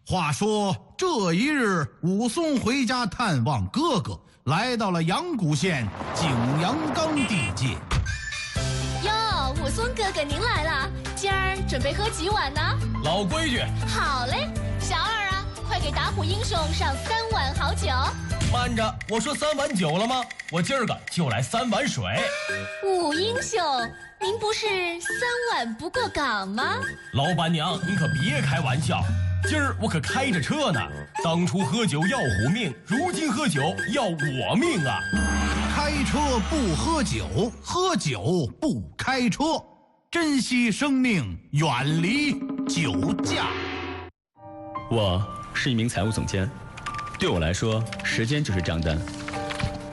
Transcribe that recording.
话说这一日，武松回家探望哥哥，来到了阳谷县景阳冈地界。 哟，武松哥哥您来了，今儿准备喝几碗呢？ 老规矩。 好嘞，小二啊，快给打虎英雄上3碗好酒。 慢着，我说3碗酒了吗？我今儿个就来3碗水。 武英雄，您不是3碗不过岗吗？ 老板娘，您可别开玩笑，今儿我可开着车呢。当初喝酒要虎命，如今喝酒要我命啊！ 开车不喝酒，喝酒不开车，珍惜生命，远离酒驾。 我是一名财务总监，对我来说，时间就是账单。